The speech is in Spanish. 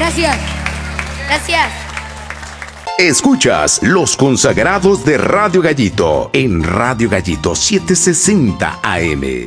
Gracias. Gracias. Escuchas Los Consagrados de Radio Gallito en Radio Gallito 760 AM.